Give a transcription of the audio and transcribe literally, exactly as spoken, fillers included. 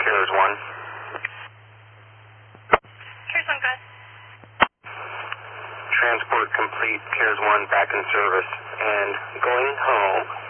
CARES one. CARES one, good. Transport complete, CARES one back in service, and going home.